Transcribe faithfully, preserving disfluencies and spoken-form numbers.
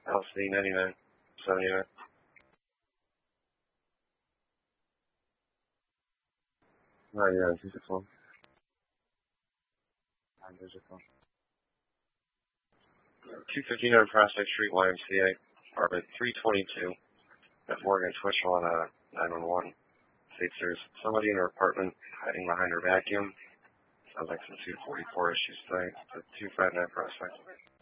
L C ninety-nine seventy-nine. ninety-nine two six one. two fifty-nine Prospect Street, Y M C A, apartment three twenty-two. At Morgan Twitchell on a nine one one. States there's somebody in her apartment hiding behind her vacuum. Sounds like some two forty-four issues tonight. two fifty-nine Prospect.